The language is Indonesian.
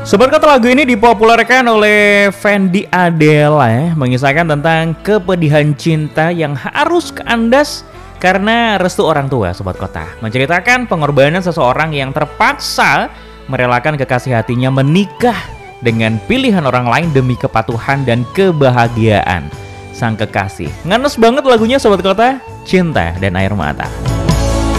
Sobat Kota, lagu ini dipopulerkan oleh Fendi Adela ya, mengisahkan tentang kepedihan cinta yang harus kandas karena restu orang tua. Sobat Kota menceritakan pengorbanan seseorang yang terpaksa merelakan kekasih hatinya menikah dengan pilihan orang lain demi kepatuhan dan kebahagiaan sang kekasih. Nganes banget lagunya Sobat Kota, Cinta dan Air Mata.